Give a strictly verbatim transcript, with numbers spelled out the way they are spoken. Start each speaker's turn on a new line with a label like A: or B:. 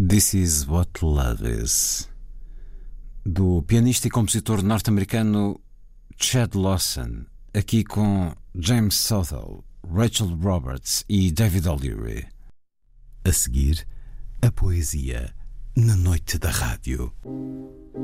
A: This Is What Love Is, do pianista e compositor norte-americano Chad Lawson, aqui com James Southall, Rachel Roberts e David O'Leary. A seguir, a poesia na noite da rádio.